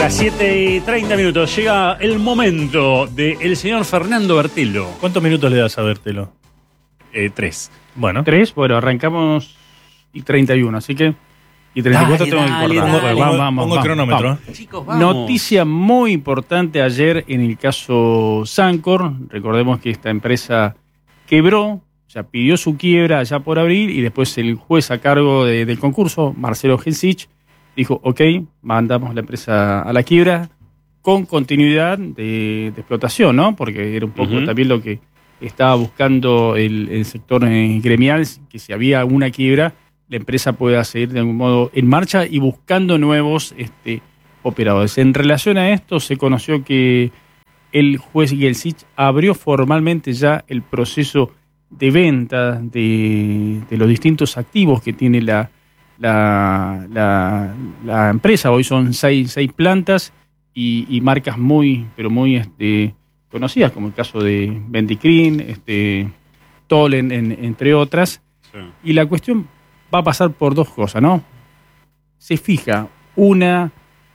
Las 7:30. Llega el momento del señor Fernando Bertelo. ¿Cuántos minutos le das a Bertelo? 3. Bueno. 3, bueno, arrancamos y 31, así que... Y 34 tengo que cortar. Pongo el cronómetro. Vamos. Chicos, vamos. Noticia muy importante ayer en el caso Sancor. Recordemos que esta empresa quebró, o sea, pidió su quiebra allá por abril y después el juez a cargo del concurso, Marcelo Gensich, dijo, ok, mandamos la empresa a la quiebra con continuidad de explotación, ¿no? Porque era un poco también lo que estaba buscando el sector gremial, que si había alguna quiebra, la empresa pueda seguir de algún modo en marcha y buscando nuevos operadores. En relación a esto, se conoció que el juez Gensich abrió formalmente ya el proceso de venta de los distintos activos que tiene la empresa. Hoy son seis plantas y marcas muy conocidas, como el caso de Bendicrin, Tolen, entre otras. Sí. Y la cuestión va a pasar por dos cosas, ¿no? Se fija una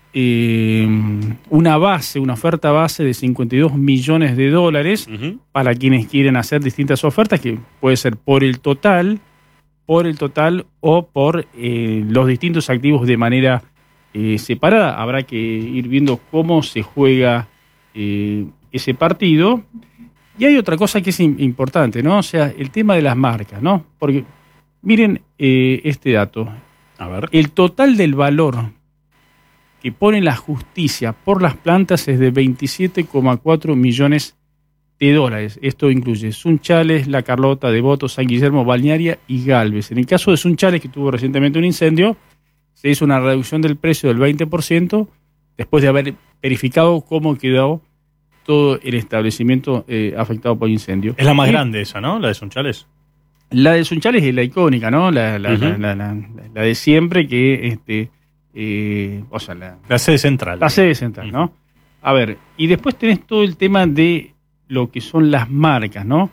oferta base de $52 millones para quienes quieren hacer distintas ofertas, que puede ser por el total o por los distintos activos de manera separada. Habrá que ir viendo cómo se juega ese partido. Y hay otra cosa que es importante, ¿no? O sea, el tema de las marcas, ¿no? Porque miren este dato. A ver. El total del valor que pone la justicia por las plantas es de $27,4 millones. Esto incluye Sunchales, La Carlota, Devoto, San Guillermo, Balnearia y Galvez. En el caso de Sunchales, que tuvo recientemente un incendio, se hizo una reducción del precio del 20% después de haber verificado cómo quedó todo el establecimiento afectado por incendio. Es la más grande esa, ¿no? La de Sunchales. La de Sunchales es la icónica, ¿no? La de siempre, que la sede central. La sede central, ¿no? A ver, y después tenés todo el tema de lo que son las marcas, ¿no?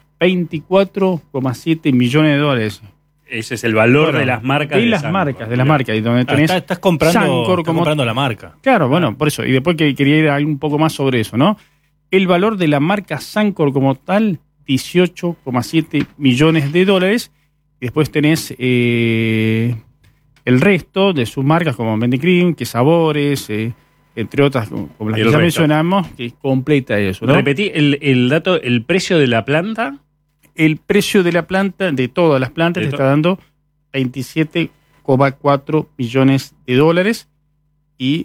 $24,7 millones. Ese es el valor de las marcas. De las marcas, y donde tenés estás comprando la marca. Claro, bueno, por eso. Y después que quería ir un poco más sobre eso, ¿no? El valor de la marca Sancor como tal, $18,7 millones. Y después tenés el resto de sus marcas como Bendicrin, que Sabores, entre otras, como las que ya mencionamos, que completa eso, ¿no? Repetí el dato, el precio de la planta. El precio de la planta, de todas las plantas, te está dando $27,4 millones. Y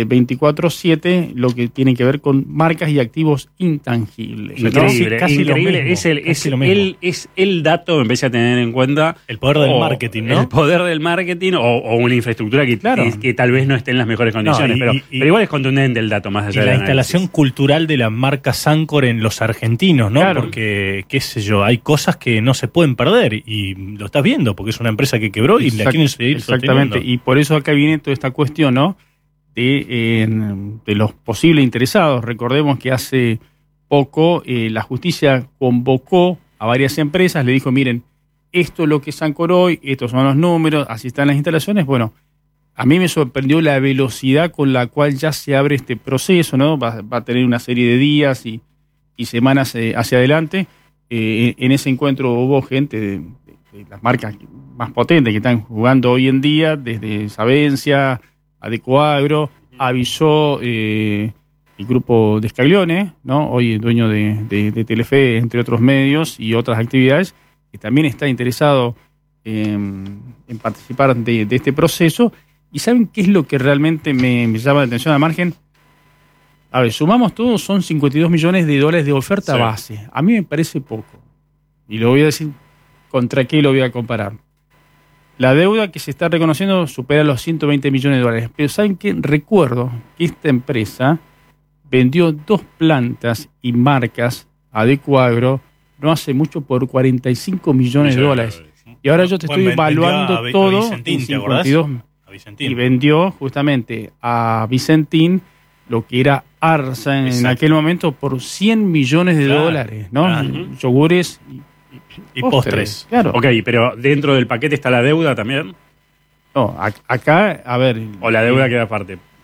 24/7 lo que tiene que ver con marcas y activos intangibles. Increíble, casi increíble. Es el dato que empecé a tener en cuenta. El poder del marketing, ¿no? El poder del marketing o una infraestructura que tal vez no esté en las mejores condiciones. Pero igual es contundente el dato más allá de la instalación cultural de la marca Sancor en los argentinos, ¿no? Claro. Porque, qué sé yo, hay cosas que no se pueden perder y lo estás viendo porque es una empresa que quebró y la quieren seguir sosteniendo. Exactamente, y por eso acá viene toda esta cuestión, ¿no? De los posibles interesados. Recordemos que hace poco la justicia convocó a varias empresas, le dijo, miren, esto es lo que es Sancor hoy, estos son los números, así están las instalaciones. Bueno, a mí me sorprendió la velocidad con la cual ya se abre este proceso, ¿no? Va a tener una serie de días y semanas hacia adelante. En ese encuentro hubo gente de las marcas más potentes que están jugando hoy en día, desde Savencia, Adecoagro, avisó el grupo de Scaglione, ¿no? Hoy dueño de Telefe, entre otros medios y otras actividades, que también está interesado en participar de este proceso. ¿Y saben qué es lo que realmente me llama la atención al margen? A ver, sumamos todo, son $52 millones de oferta base. A mí me parece poco. Y lo voy a decir, ¿contra qué lo voy a comparar? La deuda que se está reconociendo supera los $120 millones. Pero ¿saben qué? Recuerdo que esta empresa vendió 2 plantas y marcas a Adecoagro no hace mucho por $45 millones. Y ahora yo te estoy evaluando todo Vicentín, en 52. Y vendió justamente a Vicentín lo que era Arsa en aquel momento por $100 millones, ¿no? Claro. Yogures y postres. Claro. Ok, pero dentro del paquete está la deuda también. No, acá, a ver. O la deuda queda aparte.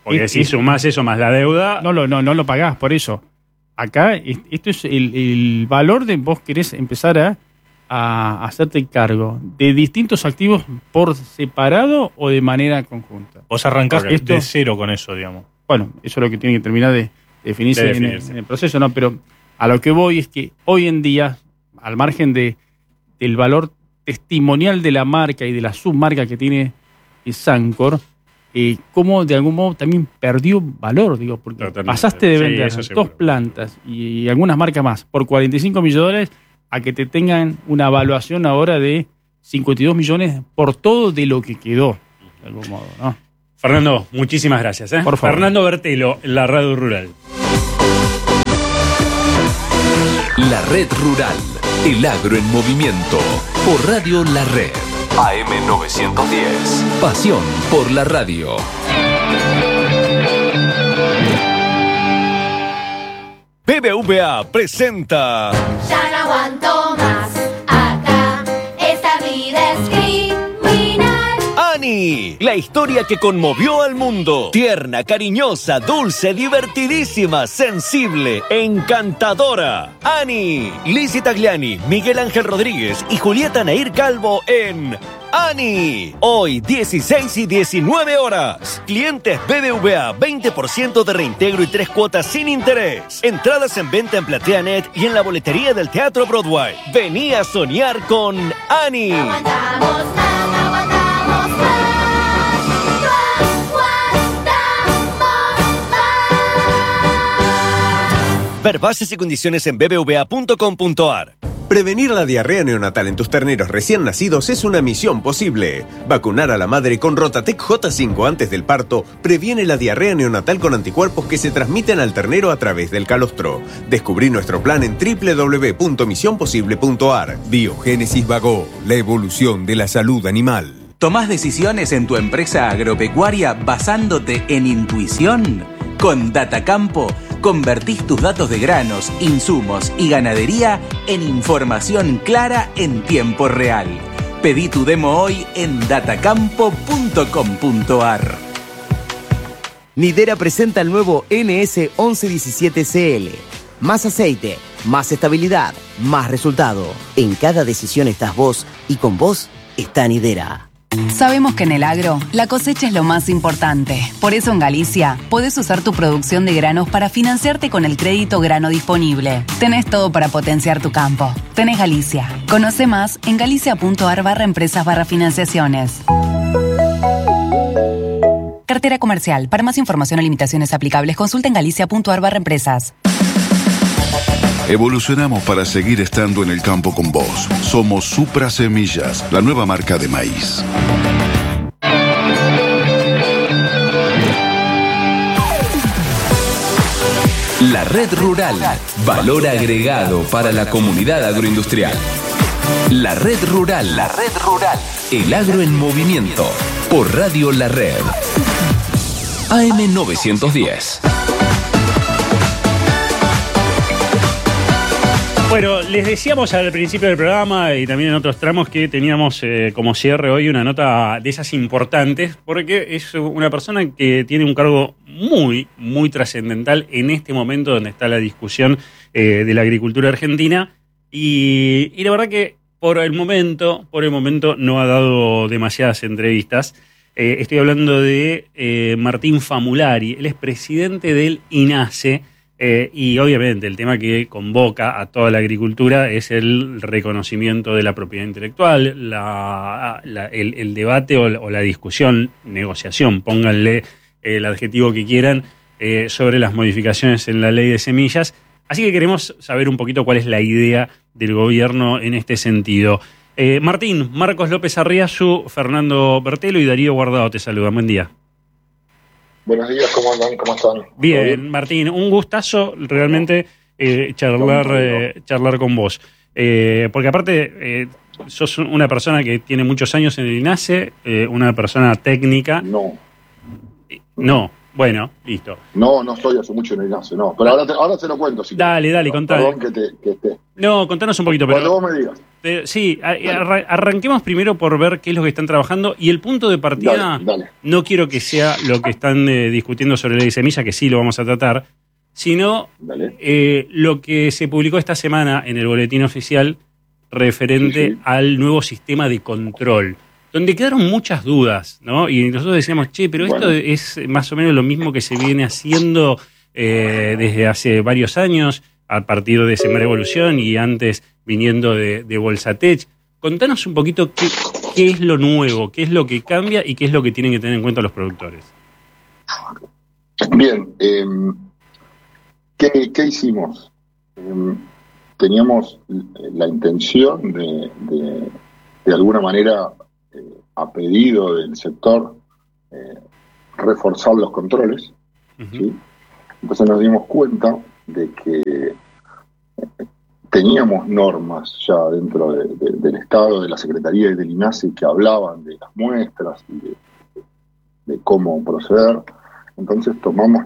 Porque si sumás eso más la deuda... No lo pagás, por eso. Acá, esto es el valor de vos querés empezar a hacerte cargo de distintos activos por separado o de manera conjunta. Vos arrancás de cero con eso, digamos. Bueno, eso es lo que tiene que terminar de definirse en el proceso, ¿no? Pero a lo que voy es que hoy en día, al margen del valor testimonial de la marca y de la submarca que tiene Sancor, cómo de algún modo también perdió valor, digo, porque pasaste de vender dos plantas y algunas marcas más por $45 millones a que te tengan una evaluación ahora de 52 millones por todo de lo que quedó, de algún modo, ¿no? Fernando, muchísimas gracias. Por favor. Fernando Bertelo, la Radio Rural. La Red Rural, el agro en movimiento, por Radio La Red. AM 910. Pasión por la radio. BBVA presenta... Ya no aguanto más, acá esta vida es criminal. Annie, la historia que conmovió al mundo. Tierna, cariñosa, dulce, divertidísima, sensible, encantadora. Annie, Lizzy Tagliani, Miguel Ángel Rodríguez y Julieta Nair Calvo en Annie. Hoy 16 y 19 horas. Clientes BBVA, 20% de reintegro y 3 cuotas sin interés. Entradas en venta en PlateaNet y en la boletería del Teatro Broadway. Vení a soñar con Annie. No aguantamos más, no aguantamos más. No aguantamos más. Ver bases y condiciones en bbva.com.ar. Prevenir la diarrea neonatal en tus terneros recién nacidos es una misión posible. Vacunar a la madre con Rotatec J5 antes del parto previene la diarrea neonatal con anticuerpos que se transmiten al ternero a través del calostro. Descubrí nuestro plan en www.misionposible.ar. Biogénesis Bagó, la evolución de la salud animal. ¿Tomás decisiones en tu empresa agropecuaria basándote en intuición? Con Datacampo, convertís tus datos de granos, insumos y ganadería en información clara en tiempo real. Pedí tu demo hoy en datacampo.com.ar. Nidera presenta el nuevo NS1117CL. Más aceite, más estabilidad, más resultado. En cada decisión estás vos y con vos está Nidera. Sabemos que en el agro, la cosecha es lo más importante. Por eso en Galicia, podés usar tu producción de granos para financiarte con el crédito grano disponible. Tenés todo para potenciar tu campo. Tenés Galicia. Conoce más en galicia.ar/empresas/financiaciones. Cartera comercial. Para más información o limitaciones aplicables, consulta en galicia.ar/empresas. Evolucionamos para seguir estando en el campo con vos. Somos Supra Semillas, la nueva marca de maíz. La Red Rural, valor agregado para la comunidad agroindustrial. La Red Rural, el agro en movimiento, por Radio La Red. AM 910. Bueno, les decíamos al principio del programa y también en otros tramos que teníamos como cierre hoy una nota de esas importantes, porque es una persona que tiene un cargo muy, muy trascendental en este momento donde está la discusión de la agricultura argentina y la verdad que por el momento no ha dado demasiadas entrevistas. Estoy hablando de Martín Famulari, él es presidente del INASE. Y obviamente el tema que convoca a toda la agricultura es el reconocimiento de la propiedad intelectual, el debate o la discusión, negociación, pónganle el adjetivo que quieran, sobre las modificaciones en la ley de semillas. Así que queremos saber un poquito cuál es la idea del gobierno en este sentido. Martín, Marcos López Arriazu, Fernando Bertelo y Darío Guardado te saludan. Buen día. Buenos días, ¿cómo andan? ¿Cómo están? Bien, Martín, un gustazo realmente charlar con vos. Porque aparte sos una persona que tiene muchos años en el INASE, una persona técnica. No. Bueno, listo. No soy hace mucho en el INASE, no. Pero ahora te lo cuento. Si Dale, contanos. Perdón que esté. No, contanos un poquito. Cuando vos me digas. Sí, arranquemos primero por ver qué es lo que están trabajando y el punto de partida, dale. No quiero que sea lo que están discutiendo sobre ley de semilla, que sí lo vamos a tratar, sino lo que se publicó esta semana en el boletín oficial referente al nuevo sistema de control, donde quedaron muchas dudas, ¿no? Y nosotros decíamos, pero esto es más o menos lo mismo que se viene haciendo desde hace varios años, a partir de Semar Evolución y antes viniendo de Bolsatech. Contanos un poquito qué es lo nuevo, qué es lo que cambia y qué es lo que tienen que tener en cuenta los productores. Bien, ¿qué hicimos? Teníamos la intención de alguna manera, a pedido del sector, reforzar los controles. ¿Sí? Entonces nos dimos cuenta de que teníamos normas ya dentro del Estado, de la Secretaría y del INASE que hablaban de las muestras y de cómo proceder. Entonces tomamos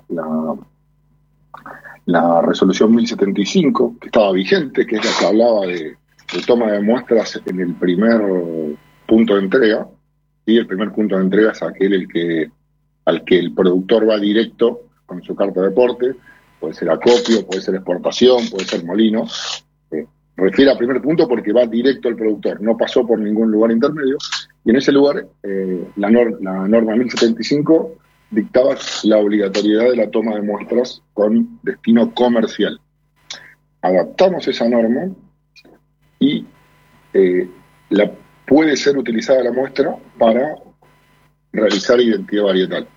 la resolución 1075, que estaba vigente, que es la que hablaba de toma de muestras en el primer punto de entrega, y el primer punto de entrega es aquel al que el productor va directo con su carta de porte. Puede ser acopio, puede ser exportación, puede ser molino. Refiere al primer punto porque va directo al productor, no pasó por ningún lugar intermedio, y en ese lugar la norma 1075 dictaba la obligatoriedad de la toma de muestras con destino comercial. Adaptamos esa norma y puede ser utilizada la muestra para realizar identidad varietal.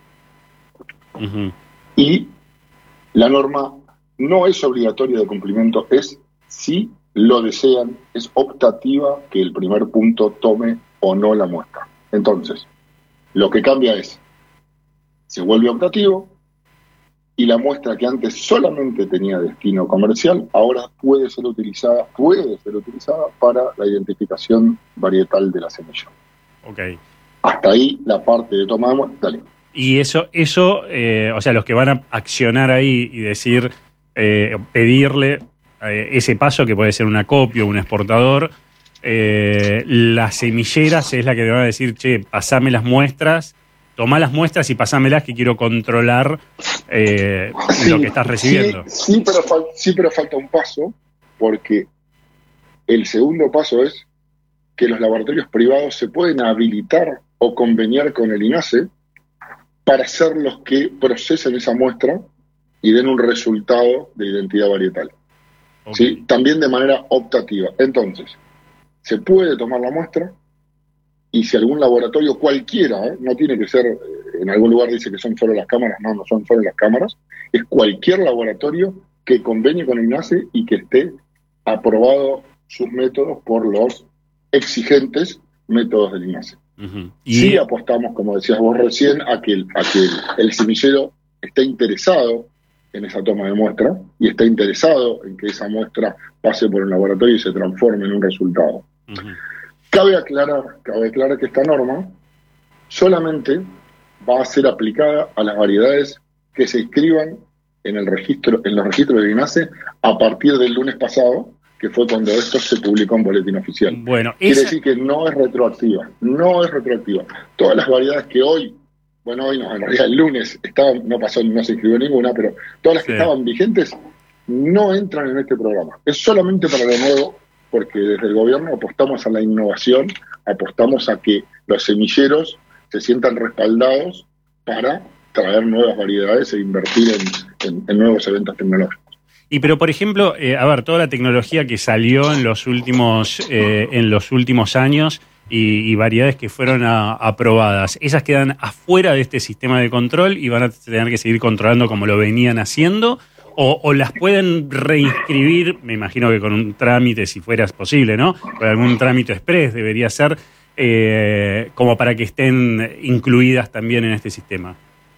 Y la norma no es obligatoria de cumplimiento, es, si lo desean, es optativa que el primer punto tome o no la muestra. Entonces, lo que cambia es, se vuelve optativo y la muestra que antes solamente tenía destino comercial, ahora puede ser utilizada para la identificación varietal de la semilla. Okay. Hasta ahí la parte de toma de muestra. Dale. Y eso, o sea, los que van a accionar ahí y decir, pedirle ese paso, que puede ser un acopio, un exportador, las semilleras es la que te van a decir, pasame las muestras, tomá las muestras y pasámelas, que quiero controlar lo que estás recibiendo. Sí, pero falta un paso, porque el segundo paso es que los laboratorios privados se pueden habilitar o conveniar con el INASE para ser los que procesen esa muestra y den un resultado de identidad varietal. ¿Sí? También de manera optativa. Entonces, se puede tomar la muestra, y si algún laboratorio cualquiera, no tiene que ser, en algún lugar dice que son solo las cámaras, no son solo las cámaras, es cualquier laboratorio que convenie con el INASE y que esté aprobado sus métodos por los exigentes métodos del INASE. Sí apostamos, como decías vos recién, a que el semillero esté interesado en esa toma de muestra y está interesado en que esa muestra pase por un laboratorio y se transforme en un resultado. Cabe aclarar que esta norma solamente va a ser aplicada a las variedades que se inscriban en los registros del INASE a partir del lunes pasado, que fue cuando esto se publicó en boletín oficial. Bueno, quiere decir que no es retroactiva. Todas las variedades que hoy no, en realidad el lunes no se inscribió ninguna, pero todas las que estaban vigentes no entran en este programa. Es solamente para lo nuevo, porque desde el gobierno apostamos a la innovación, apostamos a que los semilleros se sientan respaldados para traer nuevas variedades e invertir en nuevos eventos tecnológicos. Pero por ejemplo, toda la tecnología que salió en los últimos años y variedades que fueron aprobadas, ¿esas quedan afuera de este sistema de control y van a tener que seguir controlando como lo venían haciendo? ¿O las pueden reinscribir, me imagino que con un trámite, si fuera posible, ¿no? Con algún trámite express debería ser, como para que estén incluidas también en este sistema?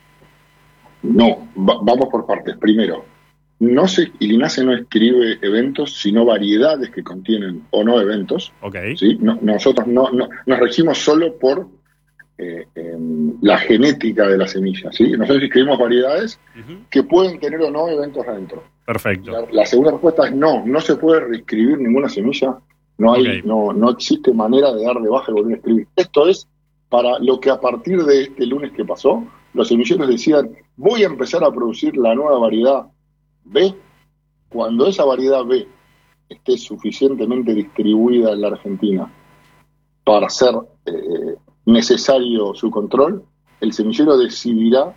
No, vamos por partes. Primero, el INASE no escribe eventos, sino variedades que contienen o no eventos. Okay. ¿Sí? Nosotros no nos regimos solo por la genética de la semilla, ¿sí? Nosotros escribimos variedades que pueden tener o no eventos adentro. Perfecto. La segunda respuesta es no se puede reescribir ninguna semilla, no existe manera de dar de baja y volver a escribir. Esto es para lo que a partir de este lunes que pasó, los semilleros decían, voy a empezar a producir la nueva variedad B, cuando esa variedad B esté suficientemente distribuida en la Argentina para ser necesario su control, el semillero decidirá,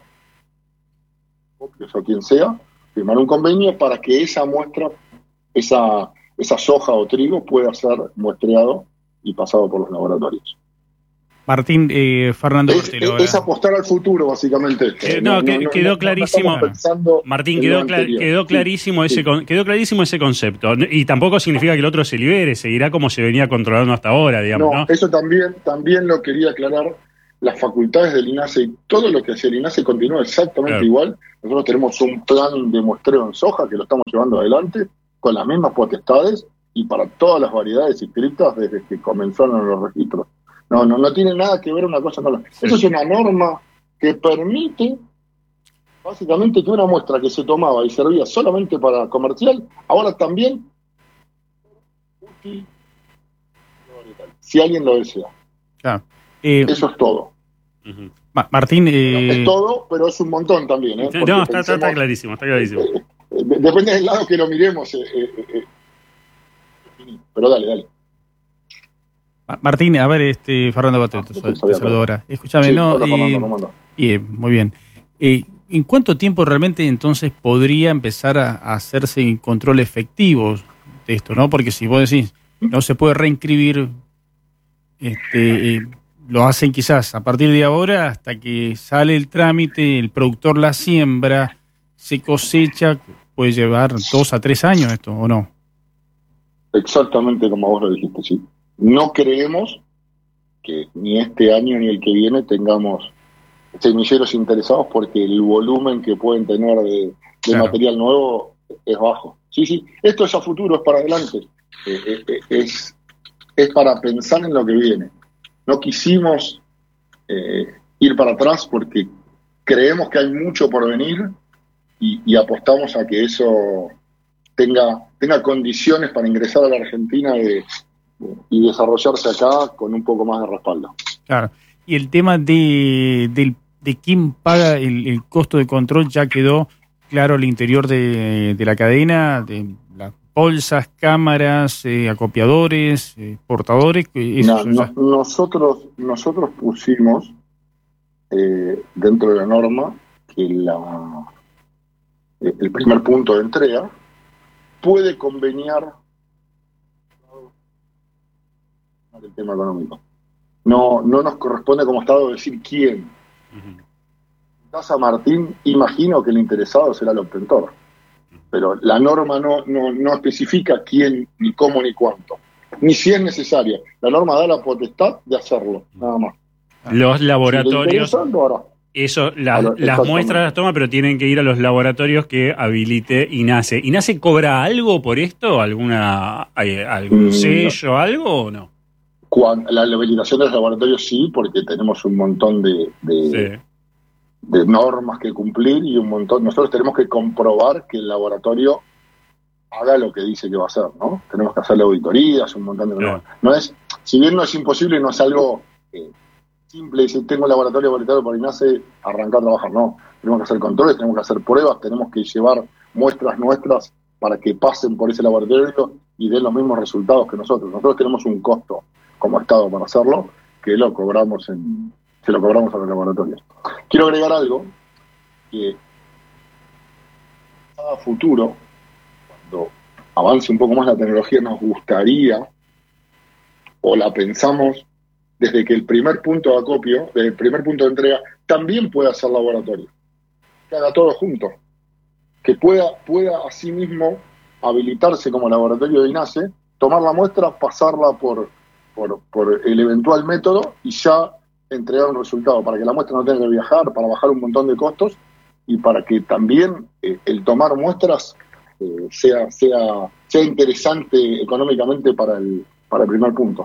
o quien sea, firmar un convenio para que esa muestra, esa soja o trigo pueda ser muestreado y pasado por los laboratorios. Martín, Fernando es apostar al futuro, básicamente. Quedó clarísimo. Martín, quedó clarísimo ese concepto. Y tampoco significa que el otro se libere, seguirá como se venía controlando hasta ahora, digamos, ¿no? Eso también lo quería aclarar. Las facultades del INASE y todo lo que hacía el INASE continúa exactamente igual. Nosotros tenemos un plan de muestreo en soja que lo estamos llevando adelante con las mismas potestades y para todas las variedades inscritas desde que comenzaron los registros. No tiene nada que ver una cosa con la otra. Eso es una norma que permite básicamente que una muestra que se tomaba y servía solamente para comercial, ahora también útil, si alguien lo desea. Claro. Eso es todo. Martín... Es todo, pero es un montón también. No, está clarísimo, está clarísimo. Depende del lado que lo miremos. Pero dale. Martín, a ver, Fernando Batero, te saludo ahora. Escúchame, sí, ¿no? Hola, Fernando. Muy bien. ¿En cuánto tiempo realmente entonces podría empezar a hacerse control efectivo de esto, no? Porque si vos decís, no se puede reinscribir, lo hacen quizás a partir de ahora hasta que sale el trámite, el productor la siembra, se cosecha, puede llevar 2 a 3 años esto, ¿o no? Exactamente como vos lo dijiste, sí. No creemos que ni este año ni el que viene tengamos semilleros interesados porque el volumen que pueden tener de material nuevo es bajo. Sí, esto es a futuro, es para adelante. Es para pensar en lo que viene. No quisimos ir para atrás porque creemos que hay mucho por venir y apostamos a que eso tenga condiciones para ingresar a la Argentina y desarrollarse acá con un poco más de respaldo. Claro. Y el tema de quién paga el costo de control ya quedó claro al interior de la cadena, de las bolsas, cámaras, acopiadores, portadores. Nosotros pusimos dentro de la norma que el primer punto de entrega puede conveniar el tema económico. No nos corresponde como Estado decir quién. Casa Martín, imagino que el interesado será el obtentor, pero la norma no especifica quién, ni cómo, ni cuánto, ni si es necesaria. La norma da la potestad de hacerlo, nada más. Los laboratorios, si las muestras las toma, pero tienen que ir a los laboratorios que habilite INASE. ¿INASE cobra algo por esto? ¿Algún sello, algo o no? La habilitación de los laboratorios sí, porque tenemos un montón de normas que cumplir y un montón. Nosotros tenemos que comprobar que el laboratorio haga lo que dice que va a hacer, ¿no? Tenemos que hacerle auditorías, un montón de normas. No es, si bien no es imposible, no es algo simple, si tengo un laboratorio habilitado por INASE, arrancar a trabajar, no. Tenemos que hacer controles, tenemos que hacer pruebas, tenemos que llevar muestras nuestras para que pasen por ese laboratorio y den los mismos resultados que nosotros. Nosotros tenemos un costo como Estado para hacerlo, que se lo cobramos a los laboratorios. Quiero agregar algo, que a futuro, cuando avance un poco más la tecnología, nos gustaría, o la pensamos, desde que el primer punto de acopio, desde el primer punto de entrega, también pueda ser laboratorio. Que haga todo junto. Que pueda asimismo habilitarse como laboratorio de INASE, tomar la muestra, pasarla por el eventual método y ya entregar un resultado, para que la muestra no tenga que viajar, para bajar un montón de costos y para que también el tomar muestras sea interesante económicamente para el primer punto.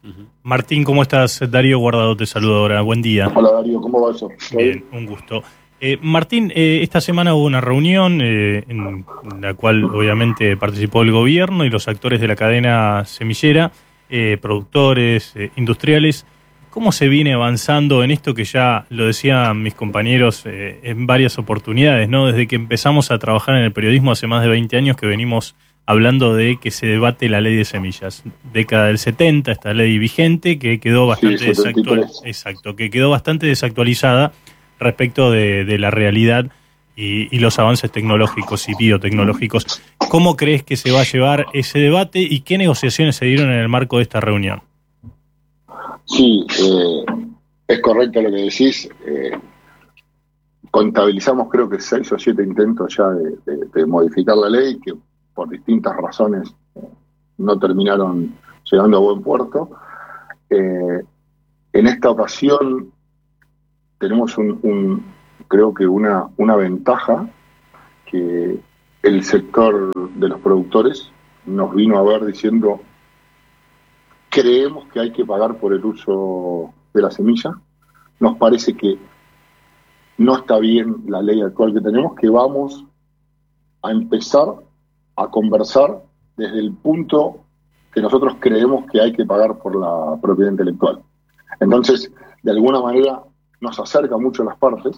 Martín, ¿cómo estás? Darío Guardado te saluda ahora. Buen día. Hola Darío, ¿cómo va eso? Bien, un gusto. Martín, esta semana hubo una reunión en la cual obviamente participó el gobierno y los actores de la cadena semillera, productores, industriales. ¿Cómo se viene avanzando en esto que ya lo decían mis compañeros en varias oportunidades, ¿no? Desde que empezamos a trabajar en el periodismo hace más de 20 años que venimos hablando de que se debate la ley de semillas. Década del 70, esta ley vigente que quedó bastante desactualizada respecto de la realidad y los avances tecnológicos y biotecnológicos. ¿Cómo crees que se va a llevar ese debate y qué negociaciones se dieron en el marco de esta reunión? Sí, es correcto lo que decís. Contabilizamos creo que 6 o 7 intentos ya de modificar la ley que por distintas razones no terminaron llegando a buen puerto. En esta ocasión tenemos creo que una ventaja que el sector de los productores nos vino a ver diciendo: creemos que hay que pagar por el uso de la semilla, nos parece que no está bien la ley actual que tenemos, que vamos a empezar a conversar desde el punto que nosotros creemos que hay que pagar por la propiedad intelectual. Entonces, de alguna manera, nos acerca mucho a las partes,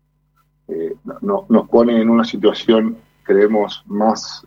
nos pone en una situación, creemos, más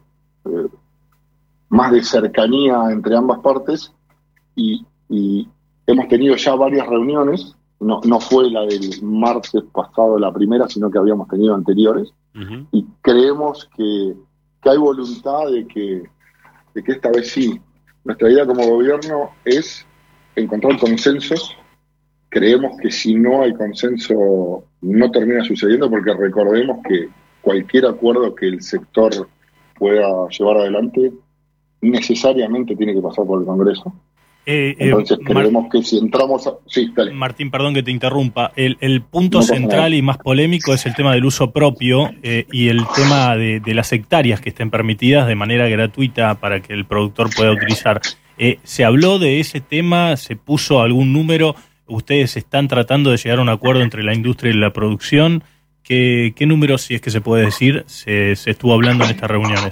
de cercanía entre ambas partes, y hemos tenido ya varias reuniones. No fue la del martes pasado la primera, sino que habíamos tenido anteriores, y creemos que hay voluntad de que esta vez sí. Nuestra idea como gobierno es encontrar consensos. Creemos que si no hay consenso no termina sucediendo, porque recordemos que cualquier acuerdo que el sector pueda llevar adelante necesariamente tiene que pasar por el Congreso. Entonces creemos que si entramos Sí, dale. Martín, perdón que te interrumpa. El punto central y más polémico es el tema del uso propio y el tema de las hectáreas que estén permitidas de manera gratuita para que el productor pueda utilizar. ¿Se habló de ese tema? ¿Se puso algún número? ¿Ustedes están tratando de llegar a un acuerdo entre la industria y la producción? ¿Qué número, si es que se puede decir, se estuvo hablando en estas reuniones?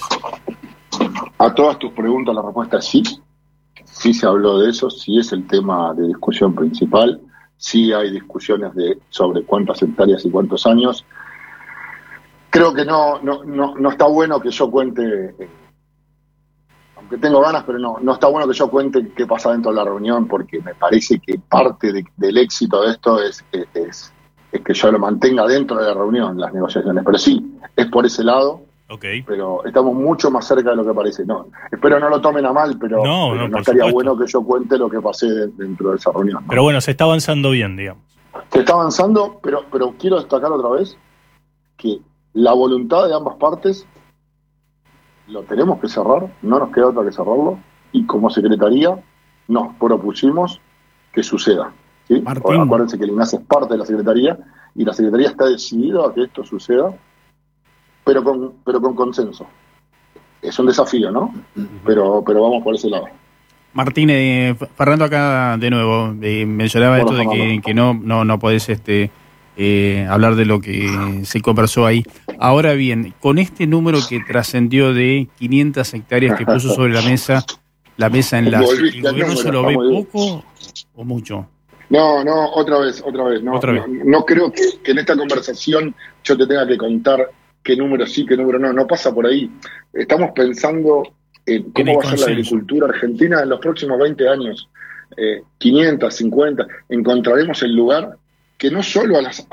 A todas tus preguntas la respuesta es sí. Sí se habló de eso, sí es el tema de discusión principal, sí hay discusiones sobre cuántas hectáreas y cuántos años. Creo que no está bueno que yo cuente, aunque tengo ganas, pero no está bueno que yo cuente qué pasa dentro de la reunión, porque me parece que parte del éxito de esto es que yo lo mantenga dentro de la reunión, las negociaciones. Pero sí, es por ese lado. Okay. Pero estamos mucho más cerca de lo que parece. Espero no lo tomen a mal, pero no estaría bueno que yo cuente lo que pasé dentro de esa reunión, ¿no? Pero bueno, se está avanzando bien, digamos. Se está avanzando, pero quiero destacar otra vez que la voluntad de ambas partes lo tenemos que cerrar, no nos queda otra que cerrarlo, y como Secretaría nos propusimos que suceda, ¿sí? Acuérdense que el INASE es parte de la Secretaría, y la Secretaría está decidida a que esto suceda, pero con consenso. Es un desafío, ¿no? Pero vamos por ese lado. Martín, Fernando acá de nuevo, mencionaba esto de que no podés hablar de lo que se conversó ahí. Ahora bien, con este número que trascendió de 500 hectáreas que puso sobre la mesa en la... ¿El gobierno se lo ve poco o mucho? No, otra vez. No creo que en esta conversación yo te tenga que contar qué número sí, qué número no pasa por ahí. Estamos pensando en cómo va a ser la agricultura argentina en los próximos 20 años. 500, 50, encontraremos el lugar que no solo a las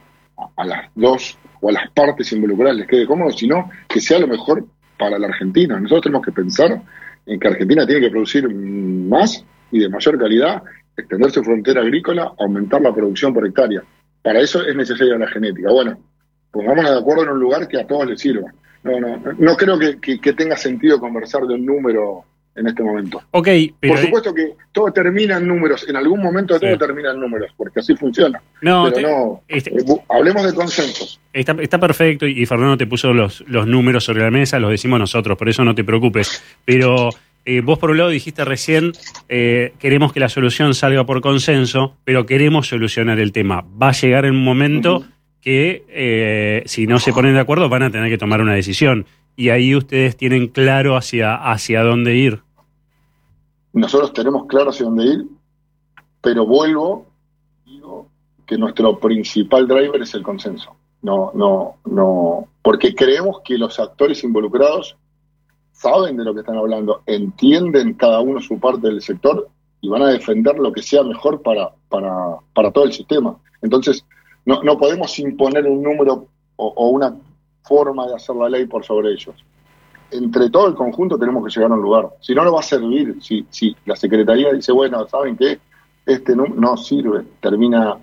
dos o a las partes involucradas les quede cómodo, sino que sea lo mejor para la Argentina. Nosotros tenemos que pensar en que Argentina tiene que producir más y de mayor calidad, extender su frontera agrícola, aumentar la producción por hectárea. Para eso es necesaria la genética. Bueno, pongámonos de acuerdo en un lugar que a todos les sirva. No creo que tenga sentido conversar de un número en este momento. Okay, pero por supuesto que todo termina en números, en algún momento todo termina en números, porque así funciona. Hablemos de consensos. Está perfecto, y Fernando te puso los números sobre la mesa, los decimos nosotros, por eso no te preocupes. Pero vos por un lado dijiste recién, queremos que la solución salga por consenso, pero queremos solucionar el tema. Va a llegar un momento que si no se ponen de acuerdo van a tener que tomar una decisión. Y ahí ustedes tienen claro hacia dónde ir. Nosotros tenemos claro hacia dónde ir, pero digo que nuestro principal driver es el consenso. No, porque creemos que los actores involucrados saben de lo que están hablando, entienden cada uno su parte del sector y van a defender lo que sea mejor para todo el sistema. Entonces, no podemos imponer un número o una forma de hacer la ley por sobre ellos. Entre todo el conjunto tenemos que llegar a un lugar. Si no, no va a servir. Si la Secretaría dice, bueno, ¿saben qué? No sirve. Termina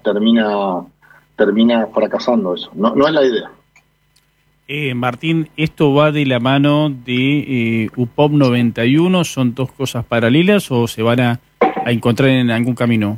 fracasando eso. No es la idea. Martín, ¿esto va de la mano de UPOP 91? ¿Son dos cosas paralelas o se van a encontrar en algún camino?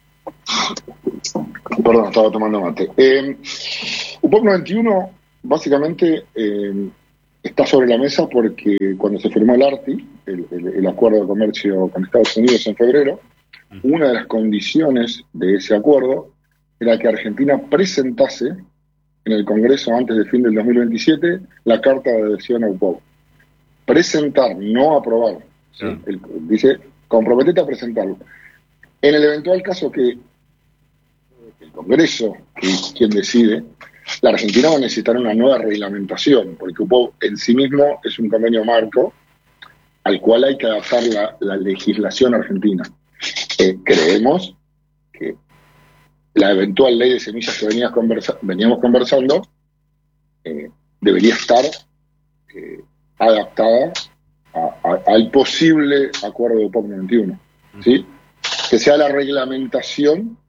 Perdón, estaba tomando mate. UPOP 91 básicamente está sobre la mesa porque cuando se firmó el ARTI, el Acuerdo de Comercio con Estados Unidos en febrero, una de las condiciones de ese acuerdo era que Argentina presentase en el Congreso antes del fin del 2027 la carta de adhesión a UPOP. Presentar, no aprobar. ¿Sí? Dice, comprometete a presentarlo. En el eventual caso que el Congreso, que es quien decide, la Argentina va a necesitar una nueva reglamentación, porque UPOP en sí mismo es un convenio marco al cual hay que adaptar la legislación argentina. Creemos que la eventual ley de semillas que veníamos conversando debería estar adaptada al posible acuerdo de UPOP 91, ¿sí? Que sea la reglamentación,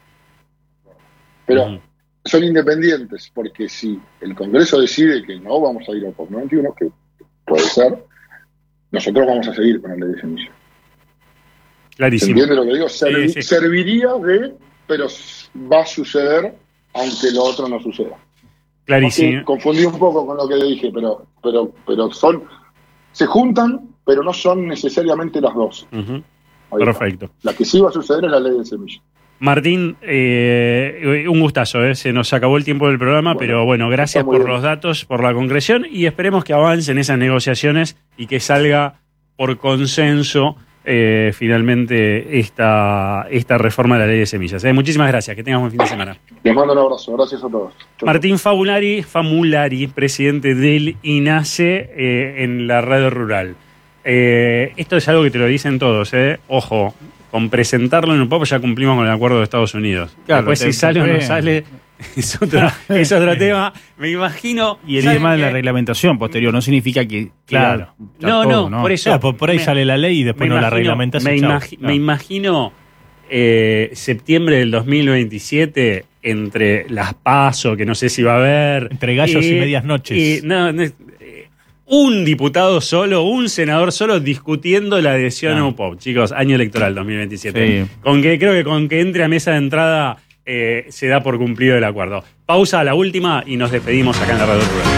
pero son independientes, porque si el Congreso decide que no vamos a ir a UPOP 91, que puede ser, nosotros vamos a seguir con la ley de semillas. Clarísimo. ¿Entiendes lo que digo? Sí. Serviría pero va a suceder aunque lo otro no suceda. Clarísimo. Porque confundí un poco con lo que le dije, pero se juntan, pero no son necesariamente las dos. Perfecto. La que sí va a suceder es la ley de semillas. Martín, un gustazo, se nos acabó el tiempo del programa, pero bueno, gracias por los datos, por la concreción y esperemos que avancen esas negociaciones y que salga por consenso finalmente esta reforma de la ley de semillas. Muchísimas gracias, que tengas buen fin de semana. Les mando un abrazo, gracias a todos. Martín Famulari, presidente del INASE en la radio rural. Esto es algo que te lo dicen todos, ojo. Con presentarlo en UPOP ya cumplimos con el acuerdo de Estados Unidos. Claro, después si sale o no sale es otro tema. Me imagino... Y el tema de la reglamentación posterior no significa que... Claro. No, por eso... Claro, por ahí sale la ley y después no la reglamentas. Me imagino septiembre del 2027 entre las PASO, que no sé si va a haber... Entre gallos y medias noches. Un diputado solo, un senador solo discutiendo la adhesión a UPOP. Chicos, año electoral 2027. Sí. Creo que con que entre a mesa de entrada se da por cumplido el acuerdo. Pausa a la última y nos despedimos acá en la Radio Rural.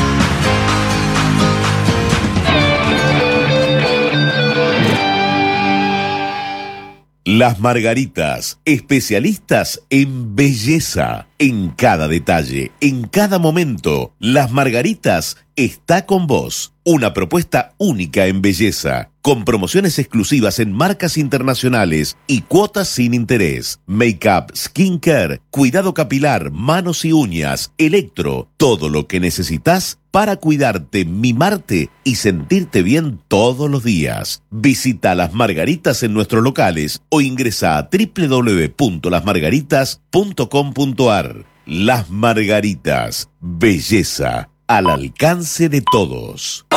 Las Margaritas, especialistas en belleza, en cada detalle, en cada momento. Las Margaritas está con vos. Una propuesta única en belleza, con promociones exclusivas en marcas internacionales y cuotas sin interés. Make-up, skincare, cuidado capilar, manos y uñas, electro, todo lo que necesitas para cuidarte, mimarte y sentirte bien todos los días. Visita Las Margaritas en nuestros locales o ingresa a www.lasmargaritas.com.ar. Las Margaritas, belleza al alcance de todos.